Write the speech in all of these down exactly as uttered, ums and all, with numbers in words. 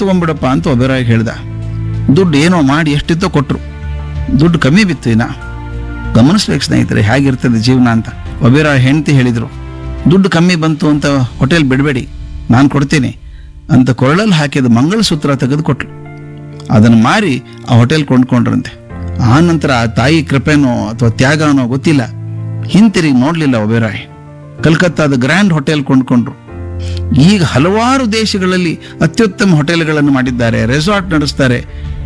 ತಗೊಂಡ್ಬಿಡಪ್ಪ ಅಂತ ಒಬ್ಬರಾಗಿ ಹೇಳ್ದ. ದುಡ್ಡು ಏನೋ ಮಾಡಿ ಎಷ್ಟಿತ್ತೋ ಕೊಟ್ರು. ದುಡ್ಡು ಕಮ್ಮಿ ಬಿತ್ತು. ಇನ್ನ ಗಮನಿಸ್ಬೇಕು ಸ್ನೇಹಿತರೆ ಹೇಗಿರ್ತದೆ ಜೀವನ ಅಂತ. ಒಬ್ಬರಾಯ ಹೆಂಡತಿ ಹೇಳಿದ್ರು, ದುಡ್ಡು ಕಮ್ಮಿ ಬಂತು ಅಂತ ಹೋಟೆಲ್ ಬಿಡಬೇಡಿ, ನಾನು ಕೊಡ್ತೀನಿ ಅಂತ ಕೊರಳಲ್ಲಿ ಹಾಕಿದ ಮಂಗಳಸೂತ್ರ ತೆಗೆದು ಕೊಟ್ಲು. ಅದನ್ನು ಮಾರಿ ಆ ಹೋಟೆಲ್ ಕೊಂಡ್ಕೊಂಡ್ರಂತೆ. ಆ ನಂತರ ಆ ತಾಯಿ ಕೃಪೆನೋ ಅಥವಾ ತ್ಯಾಗನೋ ಗೊತ್ತಿಲ್ಲ, ಹಿಂತಿರುಗಿ ನೋಡ್ಲಿಲ್ಲ ಒಬೇರಾಯ್. ಕಲ್ಕತ್ತಾದ grand hotel ಕೊಂಡ್ಕೊಂಡ್ರು. ಈಗ ಹಲವಾರು ದೇಶಗಳಲ್ಲಿ ಅತ್ಯುತ್ತಮ ಹೋಟೆಲ್ಗಳನ್ನು ಮಾಡಿದ್ದಾರೆ, ರೆಸಾರ್ಟ್ ನಡೆಸ್ತಾರೆ.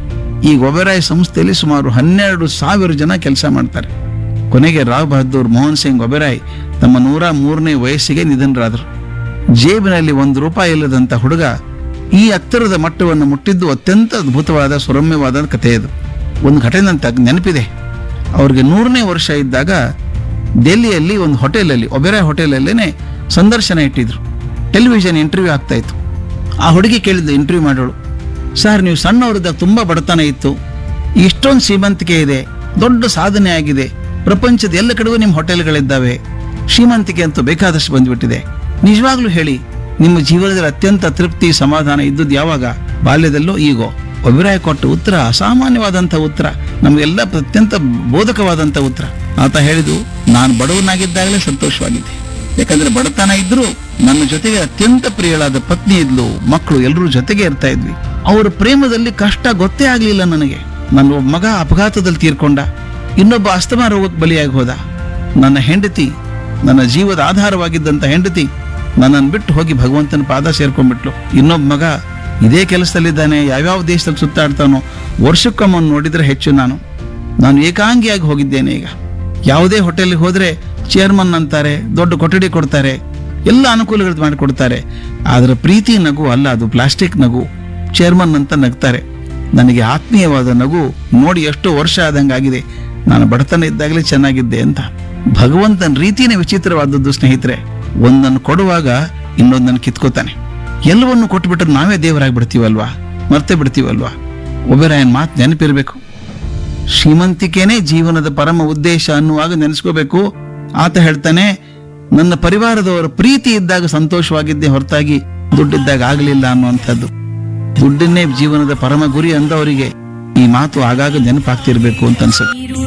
ಈಗ ಒಬೇರಾಯ್ ಸಂಸ್ಥೆಯಲ್ಲಿ ಸುಮಾರು ಹನ್ನೆರಡು ಸಾವಿರ ಜನ ಕೆಲಸ ಮಾಡ್ತಾರೆ. ಕೊನೆಗೆ ರಾವ್ ಬಹದ್ದೂರ್ ಮೋಹನ್ ಸಿಂಗ್ ಒಬೇರಾಯ್ ತಮ್ಮ ನೂರ ಮೂರನೇ ವಯಸ್ಸಿಗೆ ನಿಧನರಾದರು. ಜೇಬಿನಲ್ಲಿ ಒಂದು ರೂಪಾಯಿ ಇಲ್ಲದಂತ ಹುಡುಗ ಈ ಎತ್ತರದ ಮಟ್ಟವನ್ನು ಮುಟ್ಟಿದ್ದು ಅತ್ಯಂತ ಅದ್ಭುತವಾದ ಸುರಮ್ಯವಾದ ಕಥೆ ಇದು. ಒಂದು ಘಟನೆ ಅಂತ ನೆನಪಿದೆ. ಅವ್ರಿಗೆ ನೂರನೇ ವರ್ಷ ಇದ್ದಾಗ ಡೆಲ್ಲಿಯಲ್ಲಿ ಒಂದು ಹೋಟೆಲಲ್ಲಿ, ಒಬೆರಾಯ್ ಹೋಟೆಲಲ್ಲೇನೆ ಸಂದರ್ಶನ ಇಟ್ಟಿದ್ರು. ಟೆಲಿವಿಷನ್ ಇಂಟರ್ವ್ಯೂ ಆಗ್ತಾ ಇತ್ತು. ಆ ಹುಡುಗಿ ಕೇಳಿದ್ದು ಇಂಟರ್ವ್ಯೂ ಮಾಡೋಳು, ಸರ್ ನೀವು ಸಣ್ಣವರಿದ್ದಾಗ ತುಂಬ ಬಡತನ ಇತ್ತು, ಇಷ್ಟೊಂದು ಶ್ರೀಮಂತಿಕೆ ಇದೆ, ದೊಡ್ಡ ಸಾಧನೆ ಆಗಿದೆ, ಪ್ರಪಂಚದ ಎಲ್ಲ ಕಡೆಗೂ ನಿಮ್ಮ ಹೋಟೆಲ್ಗಳಿದ್ದಾವೆ, ಶ್ರೀಮಂತಿಕೆ ಅಂತೂ ಬೇಕಾದಷ್ಟು ಬಂದ್ಬಿಟ್ಟಿದೆ, ನಿಜವಾಗ್ಲೂ ಹೇಳಿ ನಿಮ್ಮ ಜೀವನದಲ್ಲಿ ಅತ್ಯಂತ ತೃಪ್ತಿ ಸಮಾಧಾನ ಇದ್ದದ್ದು ಯಾವಾಗ, ಬಾಲ್ಯದಲ್ಲೋ ಈಗೋ? ಒಬೆರಾಯ್ ಕೊಟ್ಟ ಉತ್ತರ ಅಸಾಮಾನ್ಯವಾದಂಥ ಉತ್ತರ, ನಮಗೆಲ್ಲ ಅತ್ಯಂತ ಬೋಧಕವಾದಂಥ ಉತ್ತರ. ಆತ ಹೇಳಿದು, ನಾನು ಬಡವನಾಗಿದ್ದಾಗಲೇ ಸಂತೋಷವಾಗಿದ್ದೆ, ಯಾಕಂದ್ರೆ ಬಡತನ ಇದ್ರು ನನ್ನ ಜೊತೆಗೆ ಅತ್ಯಂತ ಪ್ರಿಯಳಾದ ಪತ್ನಿ ಇದ್ಲು, ಮಕ್ಕಳು ಎಲ್ಲರೂ ಜೊತೆಗೆ ಇರ್ತಾ ಇದ್ವಿ. ಅವರ ಪ್ರೇಮದಲ್ಲಿ ಕಷ್ಟ ಗೊತ್ತೇ ಆಗ್ಲಿಲ್ಲ ನನಗೆ. ನನ್ನ ಒಬ್ಬ ಮಗ ಅಪಘಾತದಲ್ಲಿ ತೀರ್ಕೊಂಡ, ಇನ್ನೊಬ್ಬ ಅಸ್ತಮಾ ರೋಗಕ್ಕೆ ಬಲಿಯಾಗಿ ಹೋದ. ನನ್ನ ಹೆಂಡತಿ, ನನ್ನ ಜೀವದ ಆಧಾರವಾಗಿದ್ದಂಥ ಹೆಂಡತಿ ನನ್ನನ್ನು ಬಿಟ್ಟು ಹೋಗಿ ಭಗವಂತನ ಪಾದ ಸೇರ್ಕೊಂಡ್ಬಿಟ್ಲು. ಇನ್ನೊಬ್ಬ ಮಗ ಇದೇ ಕೆಲಸದಲ್ಲಿದ್ದಾನೆ, ಯಾವ್ಯಾವ ದೇಶದಲ್ಲಿ ಸುತ್ತಾಡ್ತಾನೋ, ವರ್ಷಕ್ಕೊಮ್ಮೆ ನೋಡಿದ್ರೆ ಹೆಚ್ಚು. ನಾನು ನಾನು ಏಕಾಂಗಿಯಾಗಿ ಹೋಗಿದ್ದೇನೆ. ಈಗ ಯಾವುದೇ ಹೋಟೆಲ್ಗೆ ಹೋದ್ರೆ ಚೇರ್ಮನ್ ಅಂತಾರೆ, ದೊಡ್ಡ ಕೊಠಡಿ ಕೊಡ್ತಾರೆ, ಎಲ್ಲ ಅನುಕೂಲಗಳು ಮಾಡಿಕೊಡ್ತಾರೆ. ಆದ್ರೆ ಪ್ರೀತಿ ನಗು ಅಲ್ಲ, ಅದು ಪ್ಲಾಸ್ಟಿಕ್ ನಗು. ಚೇರ್ಮನ್ ಅಂತ ನಗ್ತಾರೆ. ನನಗೆ ಆತ್ಮೀಯವಾದ ನಗು ನೋಡಿ ಎಷ್ಟೋ ವರ್ಷ ಆದಂಗಾಗಿದೆ, ನಾನು ಬಡತನ ಇದ್ದಾಗಲೇ ಚೆನ್ನಾಗಿದ್ದೆ ಅಂತ. ಭಗವಂತನ ರೀತಿನೇ ವಿಚಿತ್ರವಾದದ್ದು ಸ್ನೇಹಿತರೆ. ಒಂದನ್ನು ಕೊಡುವಾಗ ಇನ್ನೊಂದನ್ನು ಕಿತ್ಕೋತಾನೆ. ಎಲ್ಲವನ್ನು ಕೊಟ್ಬಿಟ್ರೆ ನಾವೇ ದೇವರಾಗಿ ಬಿಡ್ತೀವಲ್ವಾ, ಮರ್ತೆ ಬಿಡ್ತೀವಲ್ವಾ? ಒಬೆರಾಯನ್ ಮಾತು ನೆನಪಿರ್ಬೇಕು. ಶ್ರೀಮಂತಿಕೆನೇ ಜೀವನದ ಪರಮ ಉದ್ದೇಶ ಅನ್ನುವಾಗ ನೆನೆಸ್ಕೋಬೇಕು. ಆತ ಹೇಳ್ತಾನೆ, ನನ್ನ ಪರಿವಾರದವರ ಪ್ರೀತಿ ಇದ್ದಾಗ ಸಂತೋಷವಾಗಿದ್ದೆ ಹೊರತಾಗಿ ದುಡ್ಡಿದ್ದಾಗ ಆಗಲಿಲ್ಲ ಅನ್ನುವಂಥದ್ದು. ದುಡ್ಡನ್ನೇ ಜೀವನದ ಪರಮ ಗುರಿ ಅಂದವರಿಗೆ ಈ ಮಾತು ಆಗಾಗ ನೆನಪಾಗ್ತಿರ್ಬೇಕು ಅಂತ ಅನ್ಸುತ್ತೆ.